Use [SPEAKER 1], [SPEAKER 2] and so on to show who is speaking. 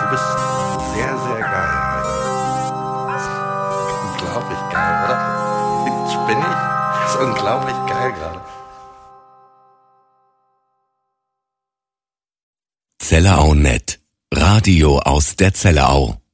[SPEAKER 1] Du bist sehr, sehr geil. Das ist unglaublich geil, oder? Spinnig? Das ist unglaublich geil gerade.
[SPEAKER 2] Zellerau.net. Radio aus der Zellerau.